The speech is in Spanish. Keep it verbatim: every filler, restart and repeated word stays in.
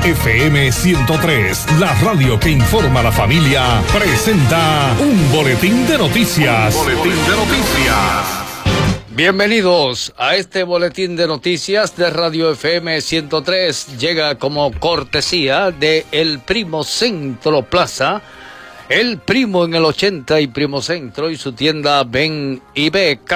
F M ciento tres, la radio que informa a la familia, presenta un boletín de noticias. Un boletín de noticias. Bienvenidos a este boletín de noticias de Radio F M ciento tres. Llega como cortesía de El Primo Centro Plaza, El Primo en el ochenta y Primo Centro y su tienda Ven y Ve.